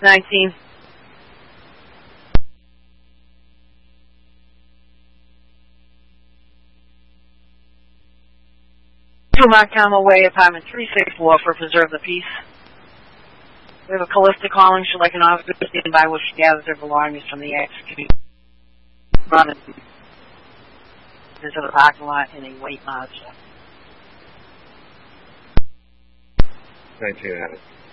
19. To Montgomery Way, apartment 364 for Preserve the Peace. We have a Callista calling. She'd like an officer to stand by while she gathers her belongings from the execution. Run into the parking lot in a white Mazda. 19 Attic.